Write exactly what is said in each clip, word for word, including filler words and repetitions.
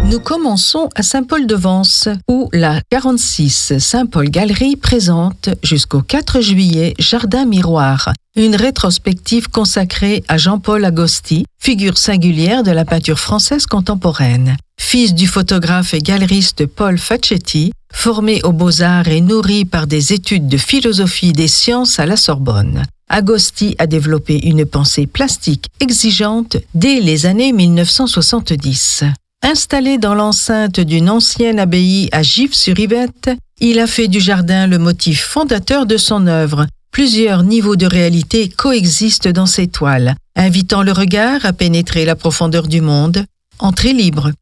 Nous commençons à Saint-Paul-de-Vence, où la quarante-six Saint-Paul Galerie présente jusqu'au quatre juillet Jardin Miroir, une rétrospective consacrée à Jean-Paul Agosti, figure singulière de la peinture française contemporaine. Fils du photographe et galeriste Paul Facchetti, formé aux Beaux-Arts et nourri par des études de philosophie des sciences à la Sorbonne, Agosti a développé une pensée plastique exigeante dès les années mille neuf cent soixante-dix. Installé dans l'enceinte d'une ancienne abbaye à Gif-sur-Yvette, il a fait du jardin le motif fondateur de son œuvre. Plusieurs niveaux de réalité coexistent dans ses toiles, invitant le regard à pénétrer la profondeur du monde. Entrée libre.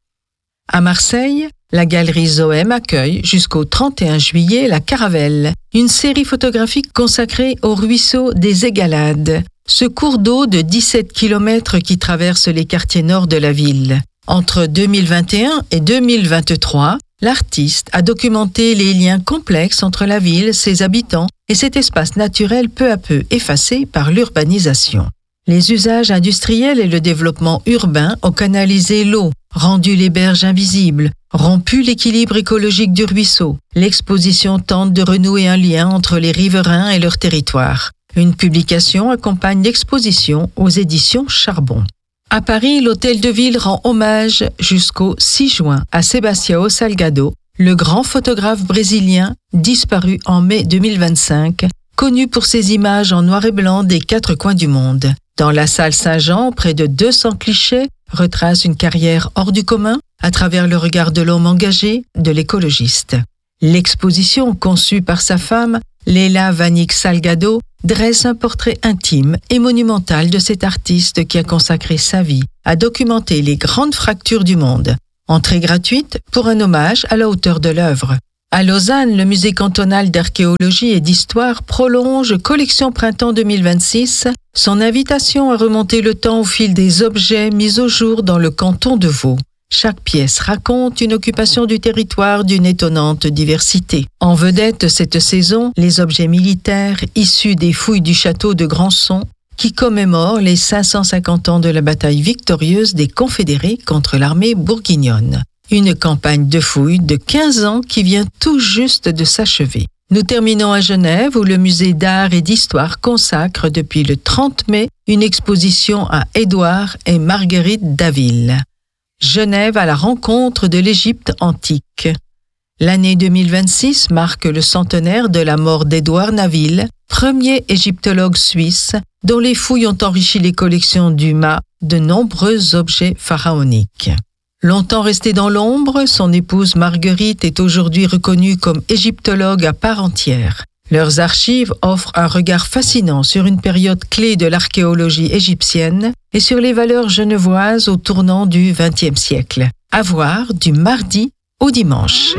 À Marseille, la galerie Zoëm accueille jusqu'au trente et un juillet la Caravelle, une série photographique consacrée au ruisseau des Égalades, ce cours d'eau de dix-sept kilomètres qui traverse les quartiers nord de la ville. Entre deux mille vingt et un et deux mille vingt-trois, l'artiste a documenté les liens complexes entre la ville, ses habitants et cet espace naturel peu à peu effacé par l'urbanisation. Les usages industriels et le développement urbain ont canalisé l'eau, rendu les berges invisibles, rompu l'équilibre écologique du ruisseau. L'exposition tente de renouer un lien entre les riverains et leur territoire. Une publication accompagne l'exposition aux éditions Charbon. À Paris, l'Hôtel de Ville rend hommage jusqu'au six juin à Sebastião Salgado, le grand photographe brésilien disparu en mai deux mille vingt-cinq, connu pour ses images en noir et blanc des quatre coins du monde. Dans la salle Saint-Jean, près de deux cents clichés retracent une carrière hors du commun à travers le regard de l'homme engagé, de l'écologiste. L'exposition, conçue par sa femme, Leila Vanik Salgado, dresse un portrait intime et monumental de cet artiste qui a consacré sa vie à documenter les grandes fractures du monde. Entrée gratuite pour un hommage à la hauteur de l'œuvre. À Lausanne, le musée cantonal d'archéologie et d'histoire prolonge Collection Printemps deux mille vingt-six son invitation à remonter le temps au fil des objets mis au jour dans le canton de Vaud. Chaque pièce raconte une occupation du territoire d'une étonnante diversité. En vedette cette saison, les objets militaires issus des fouilles du château de Grandson, qui commémorent les cinq cent cinquante ans de la bataille victorieuse des Confédérés contre l'armée bourguignonne. Une campagne de fouilles de quinze ans qui vient tout juste de s'achever. Nous terminons à Genève où le musée d'art et d'histoire consacre depuis le trente mai une exposition à Édouard et Marguerite Daville. Genève à la rencontre de l'Égypte antique. L'année deux mille vingt-six marque le centenaire de la mort d'Édouard Naville, premier égyptologue suisse, dont les fouilles ont enrichi les collections du M A de nombreux objets pharaoniques. Longtemps resté dans l'ombre, son épouse Marguerite est aujourd'hui reconnue comme égyptologue à part entière. Leurs archives offrent un regard fascinant sur une période clé de l'archéologie égyptienne et sur les valeurs genevoises au tournant du vingtième siècle. À voir du mardi au dimanche.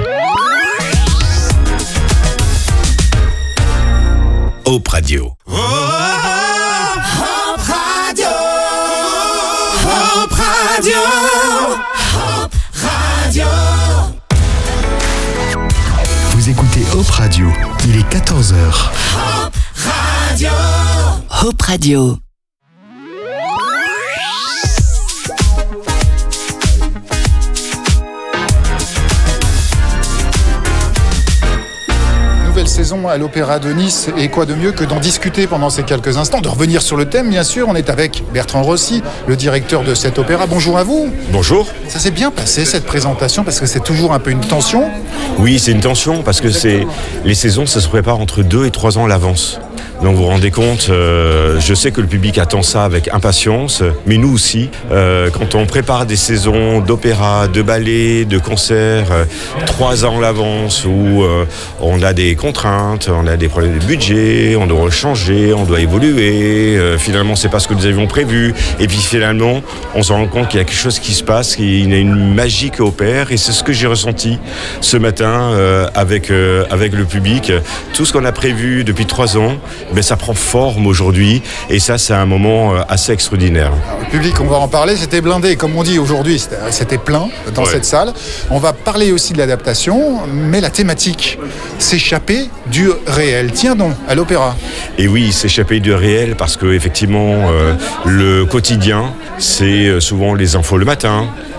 Hope Radio. Oh, Hope Radio. Hope Radio. Hope Radio. Vous écoutez Hope Radio, il est quatorze heures. Hope Radio. Hope Radio. Nouvelle saison à l'Opéra de Nice, et quoi de mieux que d'en discuter pendant ces quelques instants, de revenir sur le thème bien sûr. On est avec Bertrand Rossi, le directeur de cet opéra. Bonjour à vous. Bonjour. Ça s'est bien passé cette présentation, parce que c'est toujours un peu une tension. Oui, c'est une tension parce que c'est les saisons, ça se prépare entre deux et trois ans à l'avance. Donc vous vous rendez compte, euh, je sais que le public attend ça avec impatience, mais nous aussi, euh, quand on prépare des saisons d'opéra, de ballet, de concerts, euh, trois ans à l'avance, où euh, on a des contraintes, on a des problèmes de budget, on doit changer, on doit évoluer, euh, finalement c'est pas ce que nous avions prévu, et puis finalement on se rend compte qu'il y a quelque chose qui se passe, qu'il y a une magie qui opère, et c'est ce que j'ai ressenti ce matin euh, avec, euh, avec le public. Tout ce qu'on a prévu depuis trois ans, ben, ça prend forme aujourd'hui, et ça c'est un moment assez extraordinaire. Alors, le public, on va en parler, c'était blindé, comme on dit aujourd'hui, c'était, c'était plein dans ouais. cette salle. On va parler aussi de l'adaptation, mais la thématique, s'échapper du réel. Tiens donc, à l'opéra. Et oui, s'échapper du réel, parce que effectivement, euh, le quotidien, c'est souvent les infos le matin,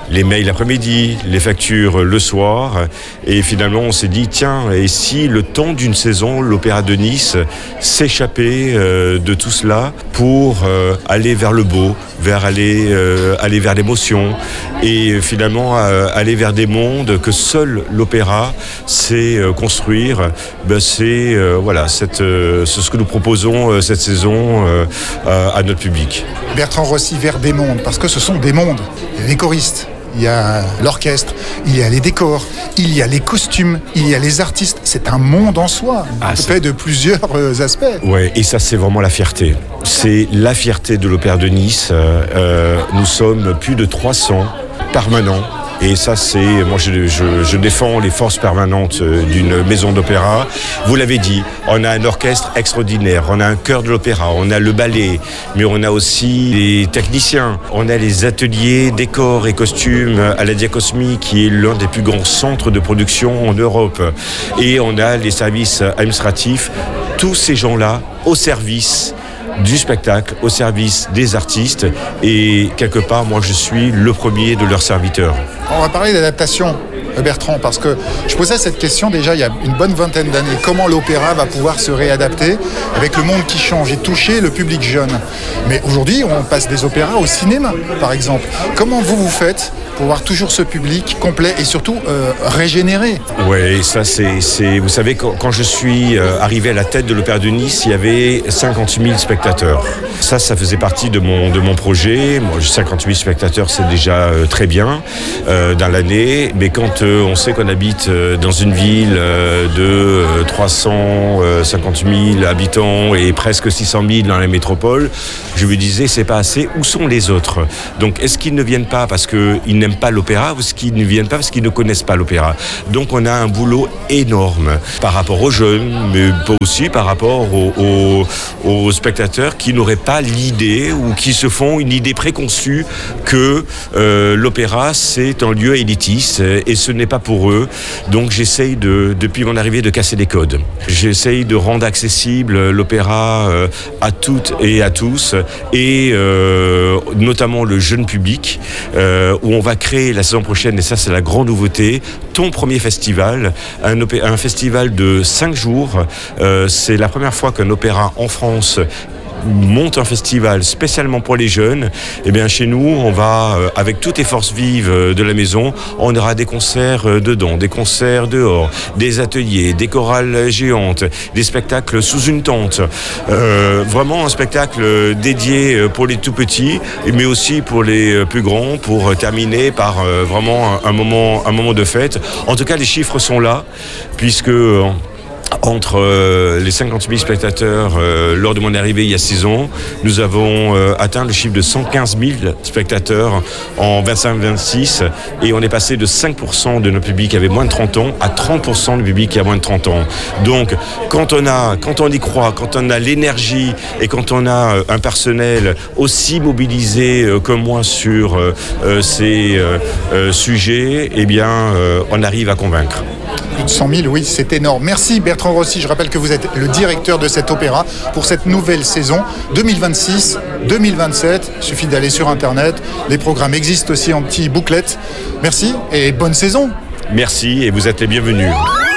les mails l'après-midi, les factures le soir. Et finalement, on s'est dit, tiens, et si le temps d'une saison, l'Opéra de Nice s'échappait euh, de tout cela pour euh, aller vers le beau, vers aller, euh, aller vers l'émotion et finalement euh, aller vers des mondes que seul l'opéra sait euh, construire. Ben, c'est euh, voilà, cette, euh, c'est ce que nous proposons euh, cette saison euh, à, à notre public. Bertrand Rossi, vers des mondes, parce que ce sont des mondes. Il y a les choristes, il y a l'orchestre, il y a les décors, il y a les costumes, il y a les artistes. C'est un monde en soi, ah, fait de plusieurs euh, aspects. Ouais, et ça, c'est vraiment la fierté. C'est la fierté de l'Opéra de Nice. Euh, nous sommes plus de trois cents permanents. Et ça, c'est, moi, je, je, je défends les forces permanentes d'une maison d'opéra. Vous l'avez dit, on a un orchestre extraordinaire, on a un chœur de l'opéra, on a le ballet, mais on a aussi les techniciens, on a les ateliers décors et costumes à la Diacosmie, qui est l'un des plus grands centres de production en Europe. Et on a les services administratifs, tous ces gens-là au service du spectacle, au service des artistes, et quelque part, moi, je suis le premier de leurs serviteurs. On va parler d'adaptation, Bertrand, parce que je posais cette question déjà il y a une bonne vingtaine d'années. Comment l'opéra va pouvoir se réadapter avec le monde qui change et toucher le public jeune? Mais aujourd'hui, on passe des opéras au cinéma, par exemple. Comment vous vous faites pour avoir toujours ce public complet et surtout euh, régénéré? Oui, ça c'est, c'est... Vous savez, quand, quand je suis euh, arrivé à la tête de l'Opéra de Nice, il y avait cinquante mille spectateurs. Ça, ça faisait partie de mon, de mon projet. Moi, cinquante mille spectateurs, c'est déjà euh, très bien euh, dans l'année. Mais quand euh, on sait qu'on habite euh, dans une ville euh, de euh, trois cent cinquante mille habitants et presque six cent mille dans la métropole, je me disais, c'est pas assez. Où sont les autres? Donc, est-ce qu'ils ne viennent pas parce qu'ils n'aiment pas l'opéra ou est-ce qu'ils ne viennent pas parce qu'ils ne connaissent pas l'opéra? Donc, on a un boulot énorme par rapport aux jeunes, mais pas aussi par rapport aux, aux, aux spectateurs qui n'auraient pas l'idée ou qui se font une idée préconçue que euh, l'opéra, c'est un lieu élitiste et ce n'est pas pour eux. Donc, j'essaye, de, depuis mon arrivée, de casser les codes. J'essaye de rendre accessible l'opéra euh, à toutes et à tous, et euh, notamment le jeune public, euh, où on va créer la saison prochaine, et ça c'est la grande nouveauté, ton premier festival, un, opé- un festival de cinq jours. Euh, c'est la première fois qu'un opéra en France monte un festival spécialement pour les jeunes. Et bien chez nous, on va, euh, avec toutes les forces vives euh, de la maison, on aura des concerts euh, dedans, des concerts dehors, des ateliers, des chorales géantes, des spectacles sous une tente. Euh, vraiment un spectacle dédié pour les tout petits, mais aussi pour les plus grands, pour terminer par euh, vraiment un, un moment, un moment de fête. En tout cas, les chiffres sont là, puisque euh, entre euh, les cinquante mille spectateurs euh, lors de mon arrivée il y a six ans, nous avons euh, atteint le chiffre de cent quinze mille spectateurs en vingt-cinq vingt-six, et on est passé de cinq pour cent de notre public qui avait moins de trente ans à trente pour cent du public qui a moins de trente ans. Donc quand on a, quand on y croit, quand on a l'énergie et quand on a euh, un personnel aussi mobilisé euh, que moi sur euh, euh, ces euh, euh, sujets, eh bien euh, on arrive à convaincre. Plus de cent mille, oui, c'est énorme. Merci Bertrand Rossi. Je rappelle que vous êtes le directeur de cet opéra pour cette nouvelle saison deux mille vingt-six deux mille vingt-sept. Il suffit d'aller sur Internet. Les programmes existent aussi en petits bouclettes. Merci et bonne saison. Merci et vous êtes les bienvenus.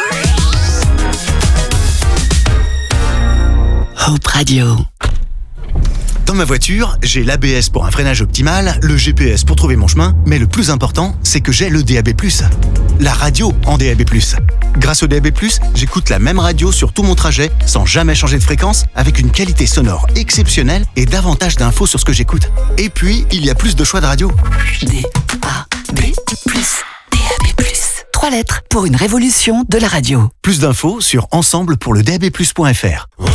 Hope Radio. Dans ma voiture, j'ai l'A B S pour un freinage optimal, le G P S pour trouver mon chemin, mais le plus important, c'est que j'ai le D A B plus. La radio en D A B plus. Grâce au D A B plus, j'écoute la même radio sur tout mon trajet, sans jamais changer de fréquence, avec une qualité sonore exceptionnelle et davantage d'infos sur ce que j'écoute. Et puis, il y a plus de choix de radio. D A B plus. D A B plus. Trois lettres pour une révolution de la radio. Plus d'infos sur ensemble pour le D A B plus point F R.